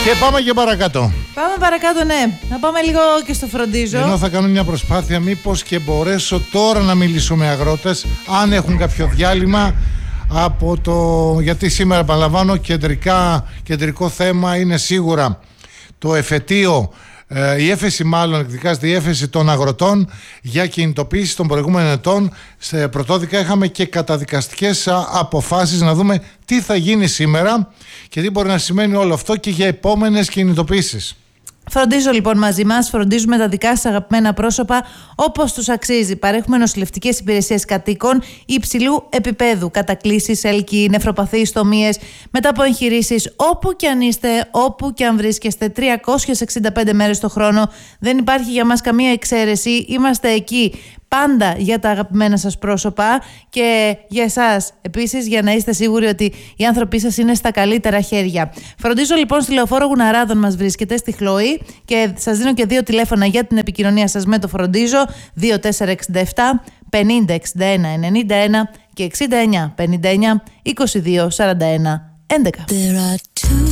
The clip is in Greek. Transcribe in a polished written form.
Και πάμε και παρακάτω. Πάμε παρακάτω, ναι. Να πάμε λίγο και στο Φροντίζω. Ενώ θα κάνω μια προσπάθεια, μήπως και μπορέσω τώρα να μιλήσω με αγρότες, αν έχουν κάποιο διάλειμμα από το... Γιατί σήμερα, επαναλαμβάνω, κεντρικό θέμα είναι σίγουρα το εφετείο, η έφεση μάλλον, εκδικάζεται η έφεση των αγροτών για κινητοποίηση των προηγούμενων ετών. Πρωτόδικα είχαμε και καταδικαστικές αποφάσεις, να δούμε τι θα γίνει σήμερα και τι μπορεί να σημαίνει όλο αυτό και για επόμενες κινητοποίησεις. Φροντίζω λοιπόν μαζί μας, φροντίζουμε τα δικά σας αγαπημένα πρόσωπα όπως τους αξίζει. Παρέχουμε νοσηλευτικές υπηρεσίες κατοίκων υψηλού επίπεδου, κατακλήσεις, έλκη, νεφροπαθείς, τομίες, μετά από εγχειρήσεις, όπου και αν είστε, όπου και αν βρίσκεστε, 365 μέρες το χρόνο. Δεν υπάρχει για μας καμία εξαίρεση, είμαστε εκεί πάντα για τα αγαπημένα σας πρόσωπα και για εσάς επίσης, για να είστε σίγουροι ότι οι άνθρωποι σας είναι στα καλύτερα χέρια. Φροντίζω λοιπόν στη Λεωφόρο Γουναράδων μας βρίσκεται, στη Χλωή, και σας δίνω και 2 τηλέφωνα για την επικοινωνία σας με το Φροντίζω: 2467 50 61 91 και 69 59 22 41 11.